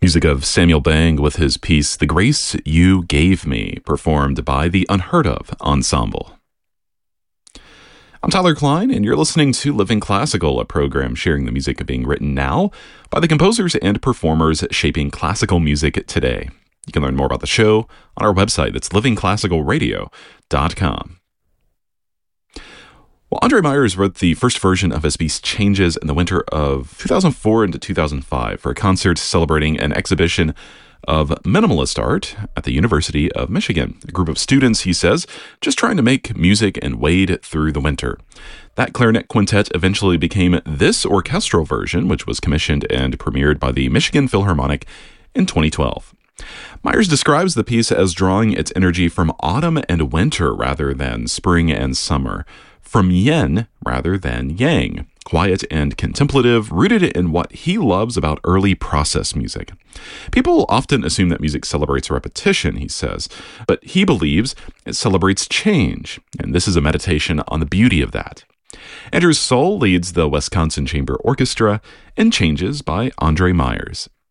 Music of Samuel Bang with his piece The Grace You Gave Me, performed by the Unheard Of Ensemble. I'm Tyler Klein, and you're listening to Living Classical, a program sharing the music being written now by the composers and performers shaping classical music today. You can learn more about the show on our website. That's livingclassicalradio.com. Well, Andre Myers wrote the first version of his piece Changes in the winter of 2004 into 2005 for a concert celebrating an exhibition of minimalist art at the University of Michigan. A group of students, he says, just trying to make music and wade through the winter. That clarinet quintet eventually became this orchestral version, which was commissioned and premiered by the Michigan Philharmonic in 2012. Myers describes the piece as drawing its energy from autumn and winter rather than spring and summer, from yin rather than yang, quiet and contemplative, rooted in what he loves about early process music. People often assume that music celebrates repetition, he says, but he believes it celebrates change, and this is a meditation on the beauty of that. Andrew Soll leads the Wisconsin Chamber Orchestra in Changes by Andre Myers.